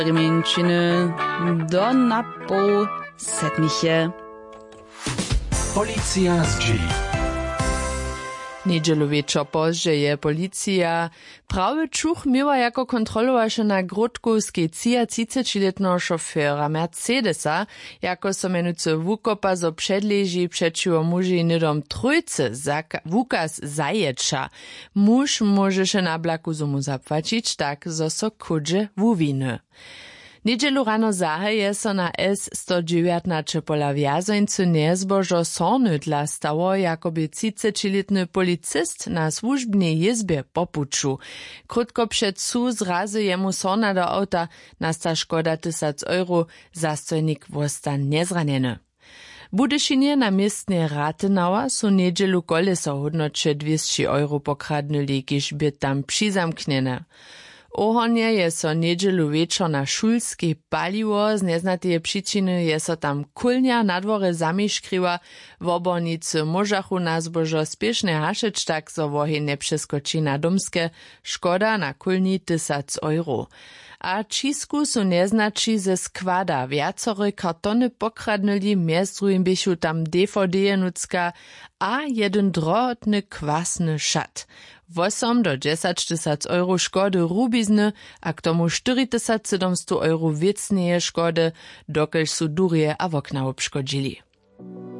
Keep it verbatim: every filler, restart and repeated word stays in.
Remienčiny do na pół setniche. Policja z G. Niedzielu wieczor pozdźe je policja prawy čuch miała jako kontrolowaše na Grodkowskiej trzydziestoletnego szofera Mercedesa, jako so menuce wukopa zo předleži přečiwo muži nidom trójce wukas zaječa. Muž możeše na blaku zomu zapłacić, tak zo so kudže wuwiny. Niedzielu rano zaheje so na S sto dziewiętnaście pola wjazońcu niezbożo sorny dla stało, jakoby trzydziestoletny policist na służbnej jezbie popuczu. Krótko przed su zrazy jemu sorna do auta nasta szkoda tysac euro, zastojnik wostan niezranjeny. Budyszynie na miestnej Rathenauer su niedzielu koleso hodnocie dwieście euro pokradnuli, kiż by tam přizamknjene. Ohonje je so niedzielu wieczor na Szulskiej paliło, z neznatej przyczyny je so tam kulnia na dworze zamiškriła, w obornicy możachu na zbożo spieszne hašeć, tak so wohy nie przeskoczy na domskie, szkoda na kulni tysac euro. A čisku su neznači ze składa. Wiacory kartony pokradnuli, mjez drugim bychu tam D V D-nucka a jeden drotny kwasny šat. osem do dziesięć tysac euro szkody rubizny, a k tomu cztery tysiące siedemset euro wiecneje szkody, dokelž su durje a wokna obškodžili.